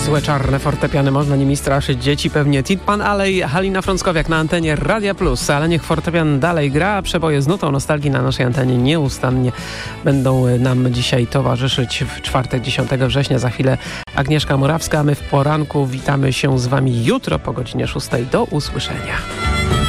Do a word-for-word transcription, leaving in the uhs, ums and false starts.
Złe czarne fortepiany, można nimi straszyć dzieci, pewnie Tin-Pan Alley, Halina Frąckowiak na antenie Radia Plus, ale niech fortepian dalej gra, przeboje z nutą nostalgii na naszej antenie nieustannie będą nam dzisiaj towarzyszyć w czwartek dziesiątego września. Za chwilę Agnieszka Murawska, my w poranku witamy się z Wami jutro po godzinie szóstej. Do usłyszenia.